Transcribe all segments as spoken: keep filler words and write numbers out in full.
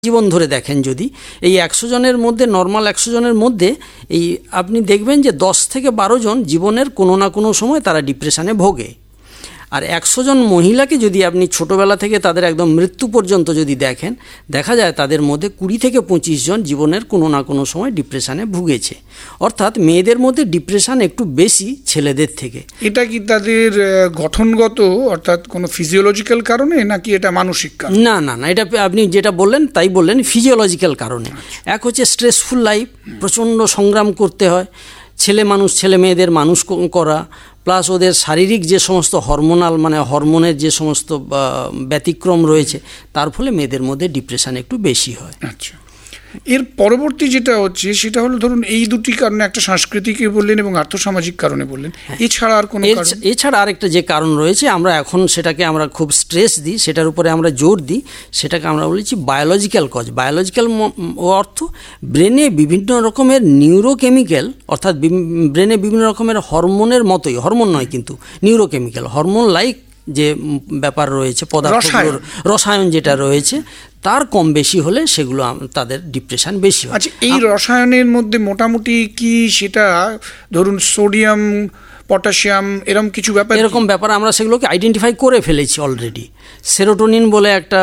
জীবন ধরে দেখেন, যদি এই একশো জনের মধ্যে নর্মাল একশো জনের মধ্যে এই আপনি দেখবেন যে দশ থেকে বারো জন জীবনের কোনো না কোনো সময় তারা ডিপ্রেশনে ভোগে। আর একশো জন মহিলাকে যদি আপনি ছোটোবেলা থেকে তাদের একদম মৃত্যু পর্যন্ত যদি দেখেন, দেখা যায় তাদের মধ্যে কুড়ি থেকে পঁচিশ জন জীবনের কোনো না কোনো সময় ডিপ্রেশনে ভুগেছে। অর্থাৎ মেয়েদের মধ্যে ডিপ্রেশন একটু বেশি ছেলেদের থেকে। এটা কি তাদের গঠনগত অর্থাৎ কোনো ফিজিওলজিক্যাল কারণে নাকি এটা মানসিক কারণ? না না না এটা আপনি যেটা বললেন তাই বললেন, ফিজিওলজিক্যাল কারণে। এক হচ্ছে স্ট্রেসফুল লাইফ, প্রচণ্ড সংগ্রাম করতে হয়, ছেলে মানুষ ছেলে মেয়েদের মানুষ করা, প্লাস ওদের শারীরিক যে সমস্ত হরমোনাল মানে হরমোনের যে সমস্ত ব্যতিক্রম রয়েছে, তার ফলে মেয়েদের মধ্যে ডিপ্রেশন একটু বেশি হয়। আচ্ছা, এর পরবর্তী যেটা হচ্ছে সেটা হলো ধরুন এই দুটি কারণে, একটা সাংস্কৃতিক বললেন এবং আর্থসামাজিক কারণে বললেন, এছাড়া আর কোনো কারণ? এছাড়া আরেকটা যে কারণ রয়েছে, আমরা এখন সেটাকে আমরা খুব স্ট্রেস দিই, সেটার উপরে আমরা জোর দিই, সেটাকে আমরা বলেছি বায়োলজিক্যাল কজ। বায়োলজিক্যাল অর্থ ব্রেনে বিভিন্ন রকমের নিউরোকেমিক্যাল, অর্থাৎ ব্রেনে বিভিন্ন রকমের হরমোনের মতোই, হরমোন নয় কিন্তু নিউরোকেমিক্যাল, হরমোন লাইক যে ব্যাপার রয়েছে, পদার্থগুলোর রসায়ন যেটা রয়েছে, তার কম বেশি হলে সেগুলো তাদের ডিপ্রেশন বেশি হয়। আচ্ছা, এই রসায়নের মধ্যে মোটামুটি কি সেটা ধরুন সোডিয়াম, পটাশিয়াম এরকম কিছু ব্যাপার, এরকম ব্যাপার আমরা সেগুলোকে আইডেন্টিফাই করে ফেলেছি অলরেডি। সেরোটোনিন বলে একটা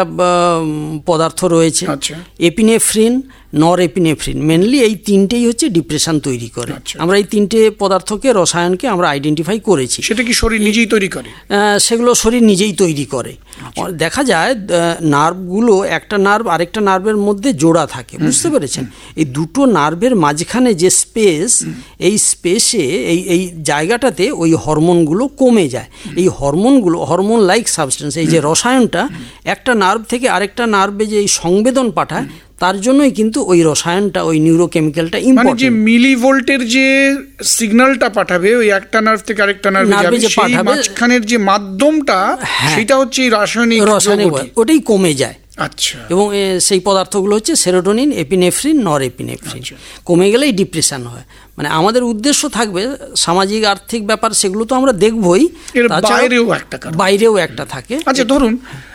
পদার্থ রয়েছে, এপিনেফ্রিন, নর এপিনেফ্রিন, মেনলি এই তিনটেই হচ্ছে ডিপ্রেশন তৈরি করে। আমরা এই তিনটে পদার্থকে, রসায়নকে আমরা আইডেন্টিফাই করেছি। সেটা কি শরীর নিজেই তৈরি করে? সেগুলো শরীর নিজেই তৈরি করে। দেখা যায় নার্ভগুলো একটা নার্ভ আরেকটা নার্ভের মধ্যে জোড়া থাকে, বুঝতে পেরেছেন? এই দুটো নার্ভের মাঝখানে যে স্পেস, এই স্পেসে এই এই জায়গাটাতে ওই হরমোনগুলো কমে যায়। এই হরমোনগুলো, হরমোন লাইক সাবস্টেন্স, এই যে রসায়নটা একটা নার্ভ থেকে আরেকটা নার্ভে যে এই সংবেদন পাঠায়, তার জন্যই কিন্তু ওই রসায়নটা, ওই নিউরোকেমিক্যালটা ইম্পর্টেন্ট। মানে যে মিলিভোল্টের যে সিগন্যালটা পাঠাবে ওই একটা নার্ভ থেকে আরেকটা নার্ভে যাবে, সেই মাঝখানের যে মাধ্যমটা, সেটা হচ্ছে এই রাসায়নিক রাসায়নিক ওটাই কমে যায়। আচ্ছা, এবং সেই পদার্থগুলো হচ্ছে সেরোটোনিন, এপিনেফ্রিন, নর এপিনেফ্রিন। কমে গেলেই ডিপ্রেশন হয়। মানে আমাদের উদ্দেশ্য থাকবে সামাজিক আর্থিক ব্যাপার, সেগুলো তো আমরা দেখবই, বাইরেও একটা বাইরেও একটা থাকে। আচ্ছা, ধরুন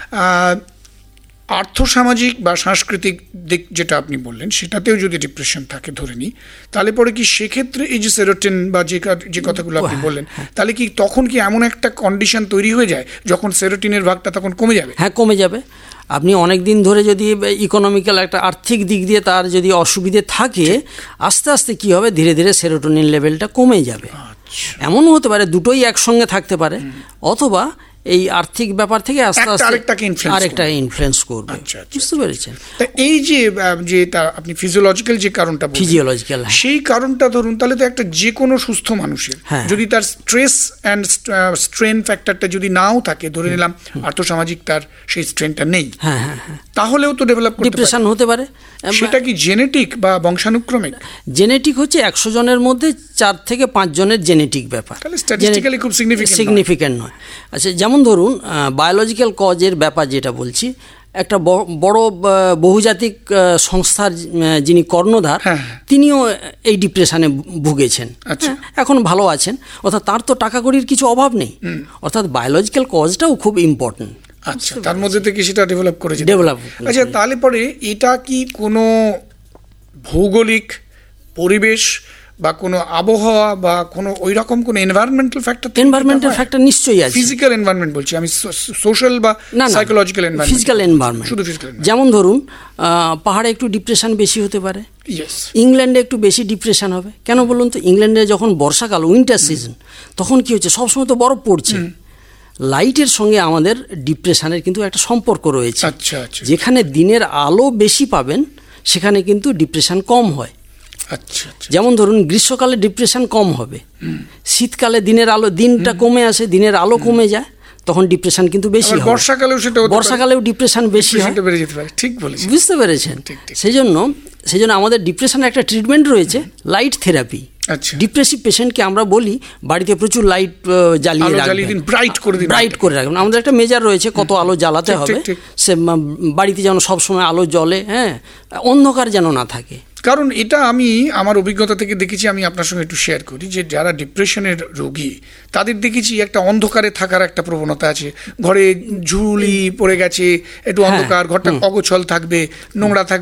আর্থসামাজিক বা সাংস্কৃতিক দিক যেটা আপনি বললেন, সেটাতেও যদি ডিপ্রেশন থাকে ধরে নিই, তাহলে পরে কি সেক্ষেত্রে এই যে সেরোটোনিন বা যে যে কথাগুলো আপনি বললেন, তাহলে কি তখন কি এমন একটা কন্ডিশন তৈরি হয়ে যায় যখন সেরোটোনিনের ভাগটা তখন কমে যাবে? হ্যাঁ, কমে যাবে। আপনি অনেক দিন ধরে যদি ইকোনমিক্যাল একটা আর্থিক দিক দিয়ে তার যদি অসুবিধে থাকে, আস্তে আস্তে কি হবে, ধীরে ধীরে সেরোটোনিন লেভেলটা কমে যাবে। এমনও হতে পারে দুটোই একসঙ্গে থাকতে পারে, অথবা এই আর্থিক ব্যাপার থেকে আস্তে আস্তে আরেকটা ইনফ্লুয়েন্স করবে, বুঝতে পেরেছেন? এই যে যেটা আপনি ফিজিওলজিক্যাল যে কারণটা, ফিজিওলজিক্যাল সেই কারণটা ধরুন, তাহলে তো একটা যে কোনো সুস্থ মানুষের যদি তার স্ট্রেস অ্যান্ড স্ট্রেন ফ্যাক্টরটা যদি নাও থাকে, ধরে নিলাম আর্থসামাজিক তার সেই স্ট্রেনটা নেই, হ্যাঁ হ্যাঁ হ্যাঁ, তাহলেও তো ডেভেলপ করতে ডিপ্রেশন হতে পারে। সেটা কি জেনেটিক বা বংশানুক্রমিক? জেনেটিক হচ্ছে একশো জনের মধ্যে চার থেকে পাঁচ জনের জেনেটিক ব্যাপার, স্ট্যাটিস্টিক্যালি খুব সিগনিফিকেন্ট সিগনিফিকেন্ট নয়। আচ্ছা, যেমন ধরুন বায়োলজিক্যাল কজের ব্যাপার যেটা বলছি, একটা বড় বহুজাতিক সংস্থার যিনি কর্ণধার, তিনিও এই ডিপ্রেশনে ভুগেছেন, এখন ভালো আছেন, অর্থাৎ তার তো টাকা কড়ির কিছু অভাব নেই, অর্থাৎ বায়োলজিক্যাল কজটাও খুব ইম্পর্টেন্ট। আচ্ছা, তার মধ্যে থেকে সেটা ডেভেলপ করেছে। ডেভেলপ আচ্ছা, তাহলে পরে এটা কি কোনো ভৌগোলিক পরিবেশ বা কোনো আবহাওয়া বা কোনো ওই রকম কোনো এনভায়রনমেন্টাল ফ্যাক্টর? এনভায়রনমেন্টাল ফ্যাক্টর নিশ্চয়ই আছে। ফিজিক্যাল এনভায়রনমেন্ট বলছি আমি, সোশ্যাল বা সাইকোলজিক্যাল এনভায়রনমেন্ট? ফিজিক্যাল এনভায়রনমেন্ট, শুধু ফিজিক্যাল। যেমন ধরুন পাহাড়ে একটু ডিপ্রেশন বেশি হতে পারে, ইংল্যান্ডে একটু বেশি ডিপ্রেশন হবে। কেন বলুন তো? ইংল্যান্ডে যখন বর্ষাকাল, উইন্টার সিজন, তখন কি হচ্ছে, সবসময় তো বরফ পড়ছে। লাইটের সঙ্গে আমাদের ডিপ্রেশনের কিন্তু একটা সম্পর্ক রয়েছে। আচ্ছা আচ্ছা, যেখানে দিনের আলো বেশি পাবেন সেখানে কিন্তু ডিপ্রেশন কম হয়। আচ্ছা, যেমন ধরুন গ্রীষ্মকালে ডিপ্রেশন কম হবে, শীতকালে দিনের আলো, দিনটা কমে আসে, দিনের আলো কমে যায়, তখন ডিপ্রেশন কিন্তু বেশি হয়। বর্ষাকালেও সেটা, বর্ষাকালেও ডিপ্রেশন বেশি হয়, ঠিক বলেছেন, বুঝতে পেরেছেন? সেই জন্য সেই জন্য আমাদের ডিপ্রেশনের একটা ট্রিটমেন্ট রয়েছে, লাইট থেরাপি। আচ্ছা, ডিপ্রেসিভ পেশেন্টকে আমরা বলি বাড়িতে প্রচুর লাইট জ্বালিয়ে রাখবেন, ব্রাইট করে দিন, ব্রাইট করে রাখবেন। আমাদের একটা মেজার রয়েছে কত আলো জ্বালাতে হবে, সে বাড়িতে যেন সবসময় আলো জ্বলে, হ্যাঁ, অন্ধকার যেন না থাকে। কারণ এটা আমি আমার অভিজ্ঞতা থেকে দেখেছি, আমি আপনার সঙ্গে একটু শেয়ার করি, যে যারা ডিপ্রেশনের রোগী তাদের দেখেছি একটা অন্ধকারে থাকার একটা প্রবণতা আছে। ঘরে ঝুলি পড়ে গেছে, একটু অন্ধকার, ঘরটা অগোছল থাকবে, নোংরা থাকবে,